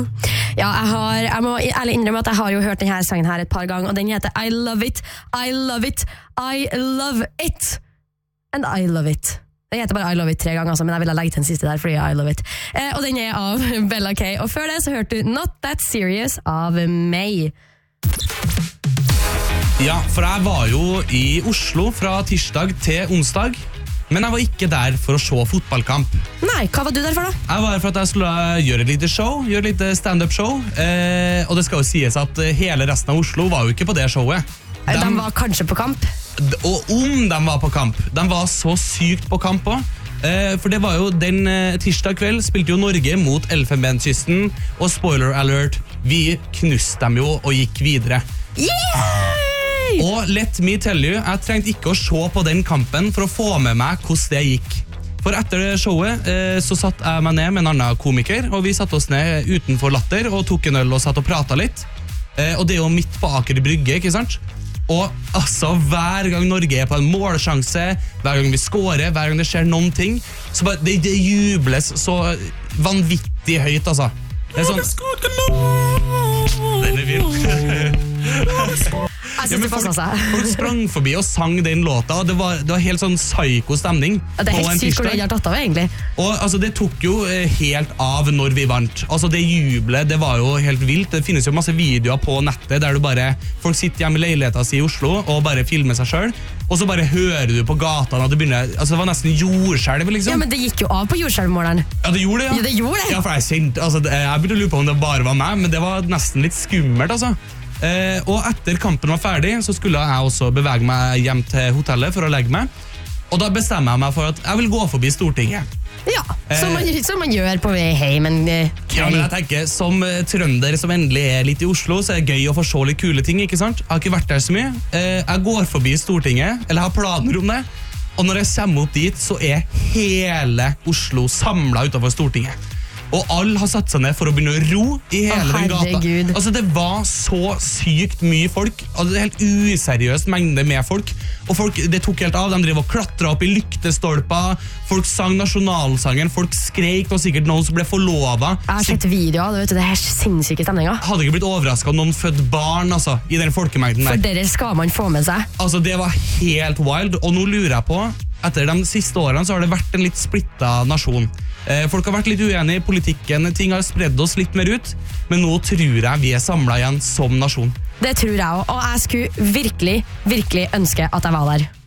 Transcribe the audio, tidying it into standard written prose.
Ja, jeg må ærlig innrømme at jeg har jo hørt denne sangen her et par ganger, og den heter I Love It, I Love It, I Love It, and I Love It. Den heter bare I Love It 3 ganger, altså, men jeg vil legge til den siste der, fordi I Love It. Og den er av Bella K. Og før det så hørte du Not That Serious av May. Ja, for jeg var jo i Oslo fra tirsdag til onsdag, men jeg var ikke der for å se fotballkamp. Nei, hva var du der for da? Jeg var der for at jeg skulle gjøre et lite show, gjøre et lite stand-up show, og det skal jo sies at hele resten av Oslo var jo ikke på det showet. De var kanskje på kamp? Og om de var på kamp, de var så sykt på kamp også. For det var jo den tirsdag kveld spilte jo Norge mot Elfenbenskysten, og spoiler alert, vi knuste dem jo og gikk videre. Yay! Og let me tell you, jeg trengte ikke å se på den kampen for å få med meg hvordan det gikk. For etter det showet så satt jeg meg ned med en annen komiker, og vi satt oss ned utenfor Latter og tok en øl og satt og pratet litt. Og det er jo midt på Aker Brygge, ikke sant? Og altså, hver gang Norge er på en målsjanse, hver gang vi scorer, hver gang det skjer noen ting, så bare, det jubles så vanvittig høyt, altså. Det er sånn... Den er vild. Jeg synes det passet seg. Folk sprang forbi og sang den låta, og det var helt sånn psyko stemning. Ja, det er helt sykt hvor det har tatt av, egentlig. Og altså, det tok jo helt av når vi vant. Altså, det jublet, det var jo helt vilt. Det finnes jo masse videoer på nettet der du bare, folk sitter hjemme i leiligheten sin i Oslo og bare filmer seg selv, og så bare hører du på gataen at det begynner, altså det var nesten jordskjelv, liksom. Ja, men det gikk jo av på jordskjelvmåleren. Ja, det gjorde det, ja. Ja, det gjorde det. Ja, for jeg begynte å lure på om det bare var meg, men det var nesten litt skummelt, altså. Og etter kampen var ferdig, så skulle jeg også bevege meg hjem til hotellet for å legge meg. Og da bestemmer jeg meg for at jeg vil gå forbi Stortinget. Ja, som man gjør på vei hjem. Ja, men jeg tenker, som trønder som endelig er litt i Oslo, så er det gøy å få se litt kule ting, ikke sant? Jeg har ikke vært der så mye. Jeg går forbi Stortinget, eller har planer om det. Og når jeg kommer opp dit, så er hele Oslo samlet utenfor Stortinget. Og alle har satt seg ned for å begynne å ro i hele den gata. Altså, det var så sykt mye folk. Altså, det er helt useriøst mengde med folk. Og folk, det tok helt av. De drev og klatret opp i lyktestolper. Folk sang nasjonalsangen. Folk skreik. Det var sikkert noen som ble forlovet. Jeg har sett videoer, vet du, det er sinnssyke stemninger. Hadde ikke blitt overrasket om noen fødte barn, altså, i den folkemengden der. For dere skal man få med seg. Altså, det var helt wild. Og nå lurer jeg på, etter de siste årene så har det vært en litt splittet nasjon. Folk har vært litt uenige i politikken, ting har spredd oss litt mer ut, men nå tror jeg vi er samlet igjen som nasjon. Det tror jeg også, og jeg skulle virkelig, virkelig ønske at jeg var der.